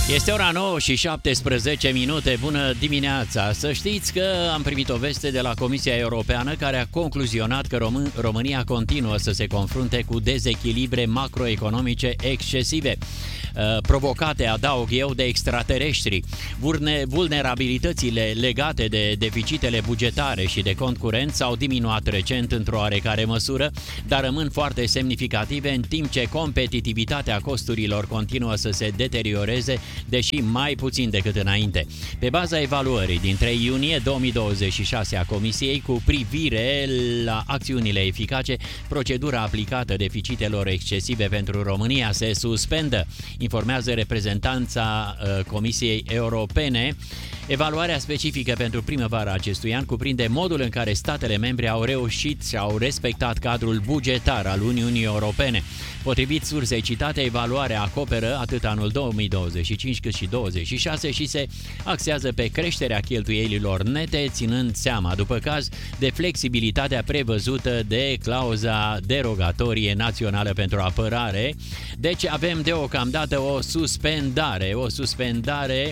Este ora 9 și 17 minute. Bună dimineața! Să știți că am primit o veste de la Comisia Europeană care a concluzionat că România continuă să se confrunte cu dezechilibre macroeconomice excesive, provocate, adaug eu, de extraterestri. Vulnerabilitățile legate de deficitele bugetare și de cont curent s-au diminuat recent într-o oarecare măsură, dar rămân foarte semnificative, în timp ce competitivitatea costurilor continuă să se deterioreze, deși mai puțin decât înainte. Pe baza evaluării din 3 iunie 2026 a Comisiei cu privire la acțiunile eficace, procedura aplicată deficitelor excesive pentru România se suspendă, informează reprezentanța Comisiei Europene. Evaluarea specifică pentru primăvara acestui an cuprinde modul în care statele membre au reușit și au respectat cadrul bugetar al Uniunii Europene. Potrivit sursei citate, evaluarea acoperă atât anul 2025 cât și 2026 și se axează pe creșterea cheltuielilor nete, ținând seama, după caz, de flexibilitatea prevăzută de clauza derogatorie națională pentru apărare. Deci avem deocamdată o suspendare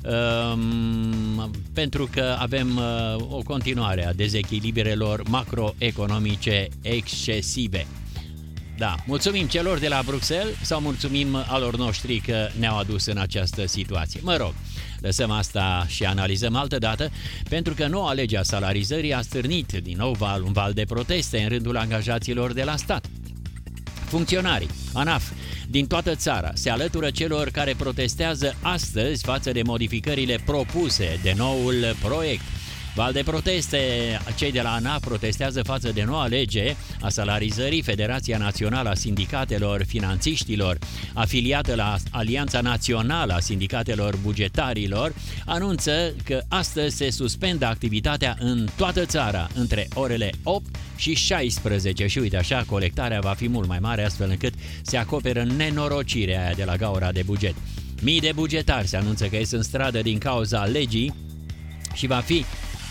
pentru că avem o continuare a dezechilibrelor macroeconomice excesive. Da, mulțumim celor de la Bruxelles sau mulțumim alor noștri că ne-au adus în această situație. Mă rog, lăsăm asta și analizăm altă dată, pentru că noua lege a salarizării a stârnit din nou un val de proteste în rândul angajaților de la stat. Funcționarii ANAF din toată țara se alătură celor care protestează astăzi față de modificările propuse de noul proiect. Val de proteste, cei de la ANAF protestează față de noua lege a salarizării. Federația Națională a Sindicatelor Finanțiștilor, afiliată la Alianța Națională a Sindicatelor Bugetarilor, anunță că astăzi se suspendă activitatea în toată țara între orele 8 și 16 și uite așa, colectarea va fi mult mai mare, astfel încât se acoperă nenorocirea aia de la gaura de buget. Mii de bugetari se anunță că ies în stradă din cauza legii și va fi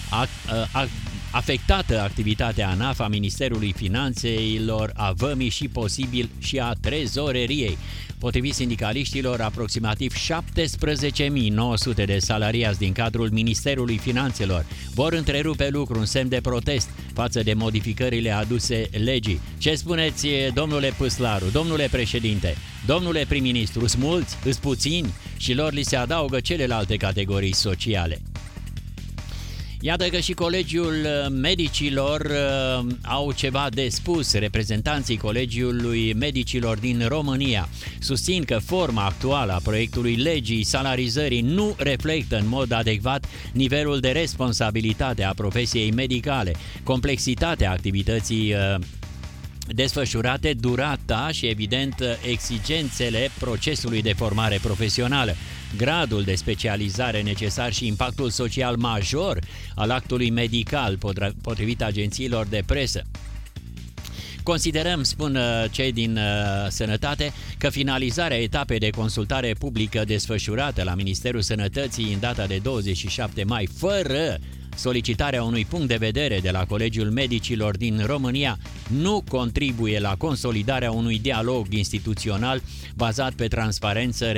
afectată activitatea ANAF, a Ministerului Finanțelor, a Vămii și posibil și a Trezoreriei. Potrivit sindicaliștilor, aproximativ 17.900 de salariați din cadrul Ministerului Finanțelor vor întrerupe lucru în semn de protest față de modificările aduse legii. Ce spuneți, domnule Păslaru, domnule președinte, domnule prim-ministru, sunt mulți, sunt puțini și lor li se adaugă celelalte categorii sociale? Iată că și Colegiul Medicilor au ceva de spus. Reprezentanții Colegiului Medicilor din România susțin că forma actuală a proiectului legii salarizării nu reflectă în mod adecvat nivelul de responsabilitate a profesiei medicale, complexitatea activității desfășurate, durata și, evident, exigențele procesului de formare profesională, gradul de specializare necesar și impactul social major al actului medical, potrivit agențiilor de presă. Considerăm, spun cei din Sănătate, că finalizarea etapei de consultare publică desfășurată la Ministerul Sănătății în data de 27 mai, fără solicitarea unui punct de vedere de la Colegiul Medicilor din România, nu contribuie la consolidarea unui dialog instituțional bazat pe transparență,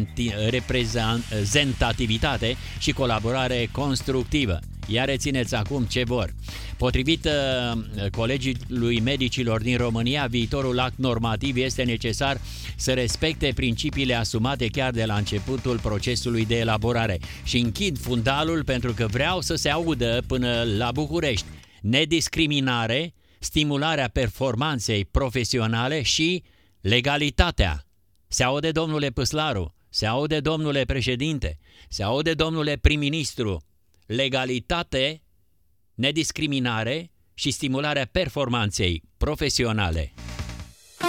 reprezentativitate și colaborare constructivă. Iar rețineți acum ce vor. Potrivit Colegiului Medicilor din România, viitorul act normativ este necesar să respecte principiile asumate chiar de la începutul procesului de elaborare. Și închid fundalul pentru că vreau să se audă până la București. Nediscriminare, stimularea performanței profesionale și legalitatea. Se aude, domnule Păslaru, se aude, domnule președinte, se aude, domnule prim-ministru. Legalitate, nediscriminare și stimularea performanței profesionale.